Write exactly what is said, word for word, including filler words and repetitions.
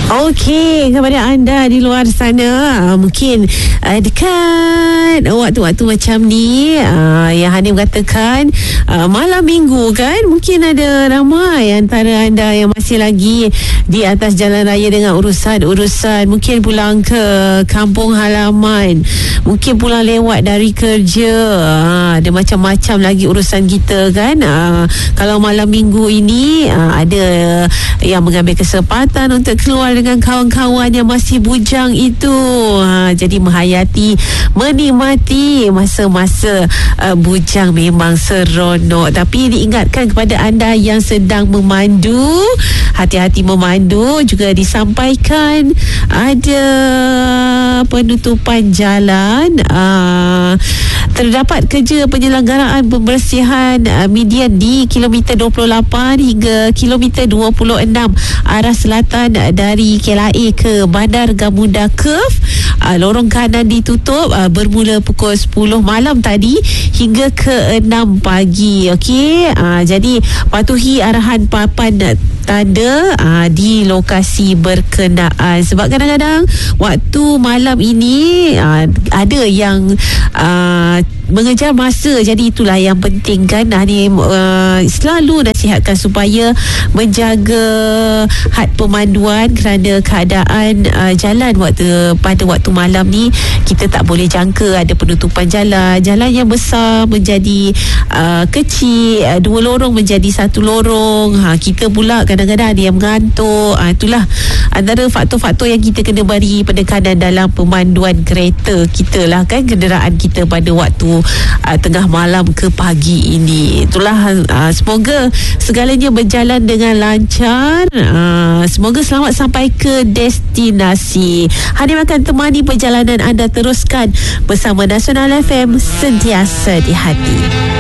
Okey, kepada anda di luar sana, uh, mungkin uh, dekat waktu-waktu macam ni, uh, yang Hanif katakan uh, malam minggu kan, mungkin ada ramai antara anda yang masih lagi di atas jalan raya dengan urusan-urusan, mungkin pulang ke kampung halaman, mungkin pulang lewat dari kerja, uh, ada macam-macam lagi urusan kita kan. Uh, kalau malam minggu ini uh, ada yang mengambil kesempatan untuk keluar dengan kawan-kawan yang masih bujang itu, ha, jadi menghayati, menikmati masa-masa uh, bujang memang seronok. Tapi diingatkan kepada anda yang sedang memandu, hati-hati memandu. Juga disampaikan ada penutupan jalan, uh, terdapat kerja penyelenggaraan pembersihan uh, median di kilometer dua puluh lapan hingga kilometer dua puluh enam arah selatan uh, dari K L A ke Bandar Gamuda Curve. Uh, lorong kanan ditutup uh, bermula pukul sepuluh malam tadi hingga ke enam pagi. Okey, uh, jadi patuhi arahan papan tanda uh, di lokasi berkenaan, sebab kadang-kadang waktu malam ini uh, ada yang uh, mengejar masa. Jadi itulah yang penting kan, Hanif uh, selalu nasihatkan supaya menjaga had pemanduan, kerana keadaan uh, jalan waktu pada waktu malam ni kita tak boleh jangka, ada penutupan jalan, jalan yang besar menjadi uh, kecil, uh, dua lorong menjadi satu lorong. Ha, kita pula kadang-kadang ada yang mengantuk. Ha, itulah antara faktor-faktor yang kita kena beri penekanan dalam pemanduan kereta kita lah kan, kenderaan kita pada waktu uh, tengah malam ke pagi ini. Itulah, uh, semoga segalanya berjalan dengan lancar, uh, semoga selamat sampai ke destinasi. Hanif akan temani perjalanan anda, teruskan bersama Nasional F M, sentiasa di hati.